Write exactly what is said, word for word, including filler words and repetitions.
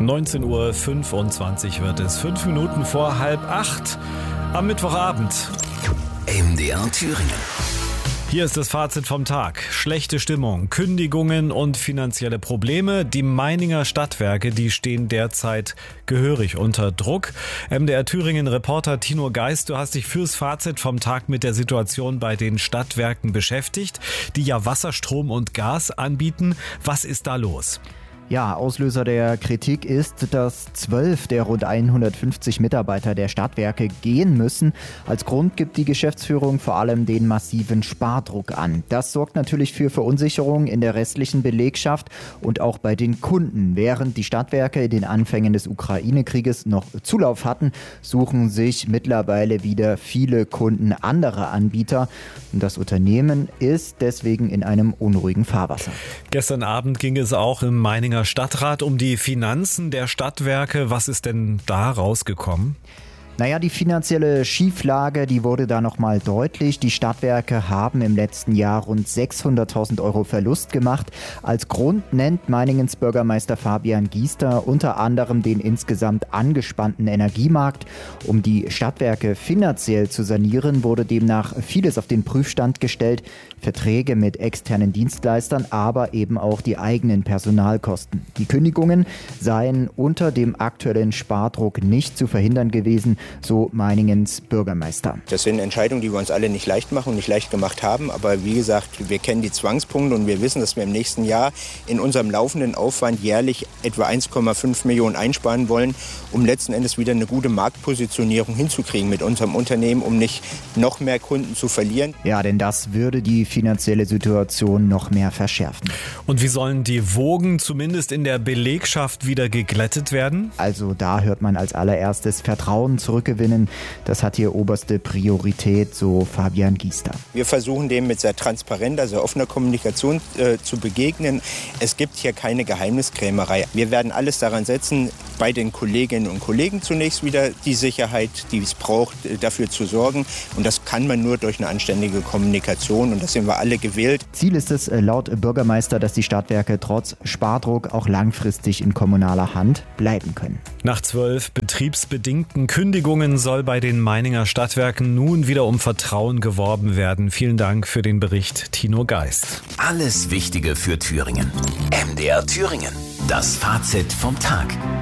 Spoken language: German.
neunzehn Uhr fünfundzwanzig wird es, fünf Minuten vor halb acht am Mittwochabend. M D R Thüringen. Hier ist das Fazit vom Tag. Schlechte Stimmung, Kündigungen und finanzielle Probleme. Die Meininger Stadtwerke, die stehen derzeit gehörig unter Druck. M D R Thüringen-Reporter Tino Geist, du hast dich fürs Fazit vom Tag mit der Situation bei den Stadtwerken beschäftigt, die ja Wasser, Strom und Gas anbieten. Was ist da los? Ja, Auslöser der Kritik ist, dass zwölf der rund hundertfünfzig Mitarbeiter der Stadtwerke gehen müssen. Als Grund gibt die Geschäftsführung vor allem den massiven Spardruck an. Das sorgt natürlich für Verunsicherung in der restlichen Belegschaft und auch bei den Kunden. Während die Stadtwerke in den Anfängen des Ukraine-Krieges noch Zulauf hatten, suchen sich mittlerweile wieder viele Kunden andere Anbieter. Und das Unternehmen ist deswegen in einem unruhigen Fahrwasser. Gestern Abend ging es auch im Meininger Stadtrat um die Finanzen der Stadtwerke. Was ist denn da rausgekommen? Naja, die finanzielle Schieflage, die wurde da nochmal deutlich. Die Stadtwerke haben im letzten Jahr rund sechshunderttausend Euro Verlust gemacht. Als Grund nennt Meiningens Bürgermeister Fabian Giester unter anderem den insgesamt angespannten Energiemarkt. Um die Stadtwerke finanziell zu sanieren, wurde demnach vieles auf den Prüfstand gestellt. Verträge mit externen Dienstleistern, aber eben auch die eigenen Personalkosten. Die Kündigungen seien unter dem aktuellen Spardruck nicht zu verhindern gewesen, so Meiningens Bürgermeister. Das sind Entscheidungen, die wir uns alle nicht leicht machen und nicht leicht gemacht haben. Aber wie gesagt, wir kennen die Zwangspunkte und wir wissen, dass wir im nächsten Jahr in unserem laufenden Aufwand jährlich etwa eins Komma fünf Millionen einsparen wollen, um letzten Endes wieder eine gute Marktpositionierung hinzukriegen mit unserem Unternehmen, um nicht noch mehr Kunden zu verlieren. Ja, denn das würde die finanzielle Situation noch mehr verschärfen. Und wie sollen die Wogen zumindest in der Belegschaft wieder geglättet werden? Also da hört man als allererstes Vertrauen zurückgewinnen. Das hat hier oberste Priorität, so Fabian Giester. Wir versuchen dem mit sehr transparenter, sehr offener Kommunikation äh, zu begegnen. Es gibt hier keine Geheimniskrämerei. Wir werden alles daran setzen, bei den Kolleginnen und Kollegen zunächst wieder die Sicherheit, die es braucht, dafür zu sorgen. Und das kann man nur durch eine anständige Kommunikation. Und das sind wir alle gewählt. Ziel ist es laut Bürgermeister, dass die Stadtwerke trotz Spardruck auch langfristig in kommunaler Hand bleiben können. Nach zwölf betriebsbedingten Kündigungen soll bei den Meininger Stadtwerken nun wieder um Vertrauen geworben werden. Vielen Dank für den Bericht, Tino Geist. Alles Wichtige für Thüringen. M D R Thüringen. Das Fazit vom Tag.